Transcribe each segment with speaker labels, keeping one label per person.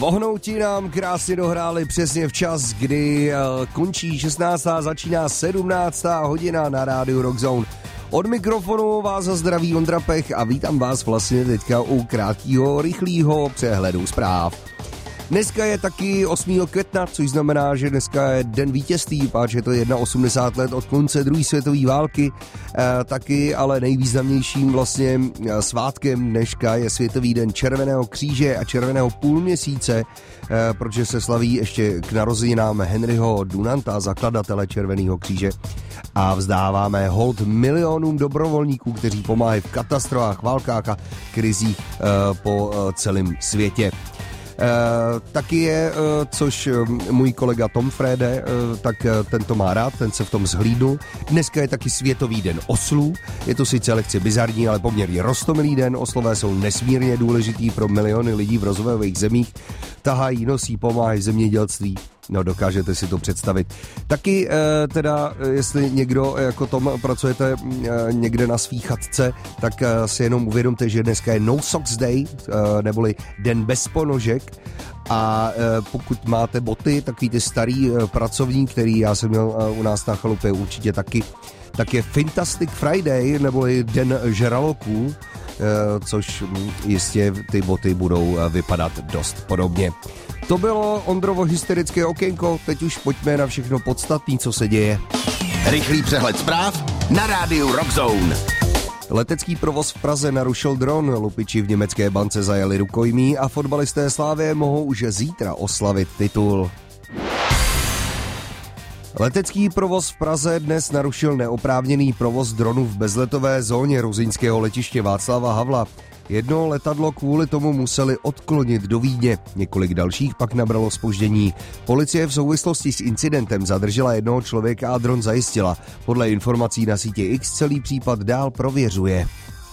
Speaker 1: Vohnouti nám krásně dohráli přesně včas, kdy končí 16. začíná 17. hodina na rádiu Rockzone. Od mikrofonu vás zdraví Ondra Pech a vítám vás vlastně teďka u krátkého, rychlého přehledu zpráv. Dneska je taky 8. května, což znamená, že dneska je den vítězství, páč je to 81 let od konce druhé světové války, taky ale nejvýznamnějším vlastně svátkem dneška je Světový den Červeného kříže a Červeného půlměsíce, protože se slaví ještě k narozeninám Henryho Dunanta, zakladatele Červeného kříže. A vzdáváme hold milionům dobrovolníků, kteří pomáhají v katastrofách, válkách a krizích po celém světě. Taky je, což můj kolega Tom Frede, tak ten to má rád, ten se v tom zhlídnul. Dneska je taky Světový den oslů. Je to sice lehce bizarní, ale poměrně roztomilý den. Oslové jsou nesmírně důležitý pro miliony lidí v rozvojových zemích. Tahají, nosí, pomáhají v zemědělství. No, dokážete si to představit. Taky teda, jestli někdo jako Tom pracujete někde na svý chatce, tak si jenom uvědomte, že dneska je No Socks Day, neboli den bez ponožek. A pokud máte boty, takový ty starý pracovní, který já jsem měl u nás na chalupě určitě taky, tak je Fantastic Friday, neboli den žraloků, což jistě ty boty budou vypadat dost podobně. To bylo Ondrovo hysterické okénko, teď už pojďme na všechno podstatné, co se děje.
Speaker 2: Rychlý přehled zpráv na rádiu Rockzone.
Speaker 1: Letecký provoz v Praze narušil dron, lupiči v německé bance zajali rukojmí a fotbalisté Slavie mohou už zítra oslavit titul. Letecký provoz v Praze dnes narušil neoprávněný provoz dronů v bezletové zóně ruzyňského letiště Václava Havla. Jedno letadlo kvůli tomu museli odklonit do Vídně, několik dalších pak nabralo zpoždění. Policie v souvislosti s incidentem zadržela jednoho člověka a dron zajistila. Podle informací na síti X celý případ dál prověřuje.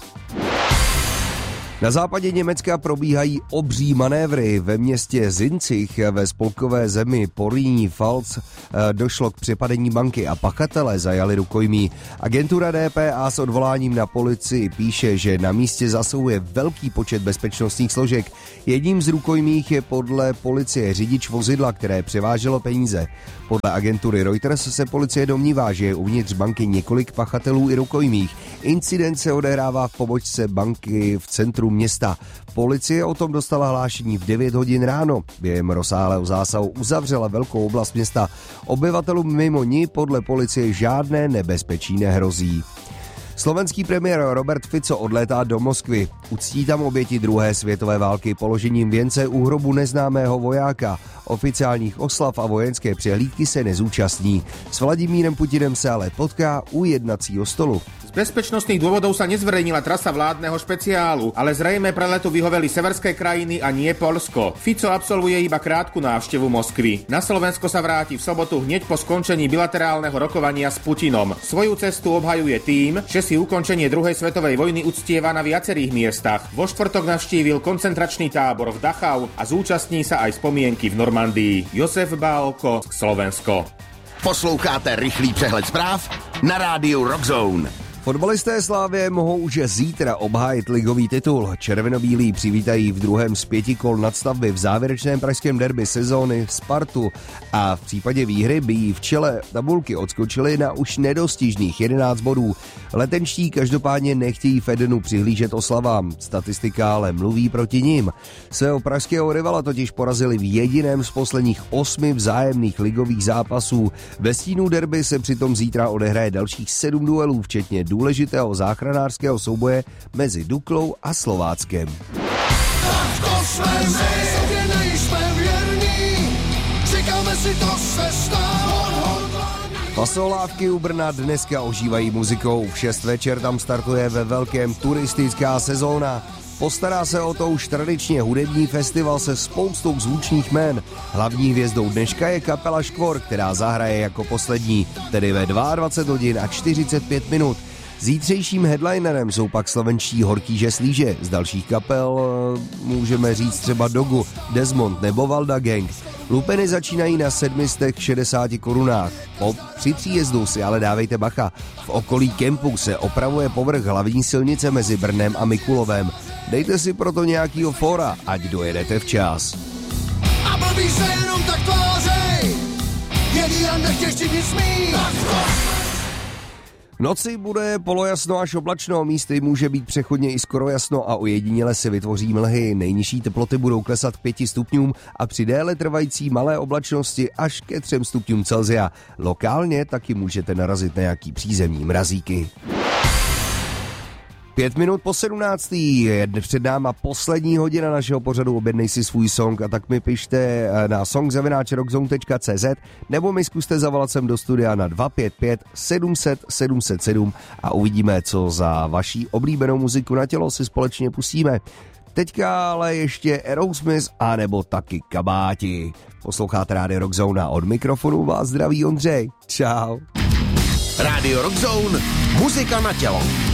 Speaker 1: Na západě Německa probíhají obří manévry. Ve městě Zinzig ve spolkové zemi Porýní-Pfalz došlo k přepadení banky a pachatelé zajali rukojmí. Agentura DPA s odvoláním na policii píše, že na místě zasahuje velký počet bezpečnostních složek. Jedním z rukojmích je podle policie řidič vozidla, které převáželo peníze. Podle agentury Reuters se policie domnívá, že je uvnitř banky několik pachatelů i rukojmích. Incident se odehrává v pobočce banky v centru města. Policie o tom dostala hlášení v 9 hodin ráno. Během rozsáhlého zásahu uzavřela velkou oblast města. Obyvatelům mimo ní podle policie žádné nebezpečí nehrozí. Slovenský premiér Robert Fico odlétá do Moskvy. Uctí tam oběti druhé světové války položením věnce u hrobu neznámého vojáka. Oficiálních oslav a vojenské přehlídky se nezúčastní. S Vladimírem Putinem se ale potká u jednacího stolu.
Speaker 3: Z bezpečnostných dôvodov sa nezverejnila trasa vládneho špeciálu, ale zrejme pre letu vyhoveli severské krajiny a nie Poľsko. Fico absolvuje iba krátku návštevu Moskvy. Na Slovensko sa vráti v sobotu hneď po skončení bilaterálneho rokovania s Putinom. Svoju cestu obhajuje tým, že si ukončenie druhej svetovej vojny uctieva na viacerých miestach. Vo štvrtok navštívil koncentračný tábor v Dachau a zúčastní sa aj spomienky v Normandii. Josef Bálko, Slovensko.
Speaker 2: Posloucháte rychlý přehled zpráv na rádiu Rockzone.
Speaker 1: Fotbalisté Slávie mohou už zítra obhájit ligový titul. Červenobílí přivítají v druhém z 5 kol nadstavby v závěrečném pražském derby sezóny Spartu a v případě výhry by jí v čele tabulky odskočili na už nedostižných 11 bodů. Letenští každopádně nechtějí v Edenu přihlížet oslavám. Statistika ale mluví proti nim. Svého pražského rivala totiž porazili v jediném z posledních 8 vzájemných ligových zápasů. Ve stínu derby se přitom zítra odehraje dalších 7 duelů, včetně důležitého záchranářského souboje mezi Duklou a Slováckem.
Speaker 4: Tak to jsme my, sobě nejsme věrní, říkáme si, to se stalo.
Speaker 1: Pasolávky u Brna dneska ožívají muzikou. V 6 večer tam startuje ve velkém turistická sezóna. Postará se o to už tradičně hudební festival se spoustou zvučných jmén. Hlavní hvězdou dneška je kapela Škvor, která zahraje jako poslední, tedy ve 22 hodin a 45 minut. Zítřejším headlinerem jsou pak slovenští Horký žeslíže. Z dalších kapel můžeme říct třeba Dogu, Desmond nebo Valda Gang. Lupeny začínají na 760 korunách. Při příjezdu si ale dávejte bacha. V okolí kempu se opravuje povrch hlavní silnice mezi Brnem a Mikulovem. Dejte si proto nějakýho fóra, ať dojedete včas.
Speaker 4: spíš se jenom tak tvářej, jedí a nechtěš ti nic mít.
Speaker 1: V noci bude polojasno až oblačno, místy může být přechodně i skoro jasno a ojediněle se vytvoří mlhy. Nejnižší teploty budou klesat k 5 stupňům a při déle trvající malé oblačnosti až ke 3 stupňům Celsia. Lokálně taky můžete narazit na nějaký přízemní mrazíky. 5 minut po 17. je před náma poslední hodina našeho pořadu Objednej si svůj song a tak mi pište na song@rockzone.cz nebo mi zkuste zavolat sem do studia na 255 700 707 a uvidíme, co za vaší oblíbenou muziku na tělo si společně pustíme. Teďka ale ještě Aerosmith a nebo taky Kabáti. Posloucháte Rádio Rockzone a od mikrofonu vás zdraví Ondřej. Čau.
Speaker 2: Rádio Rockzone, muzika na tělo.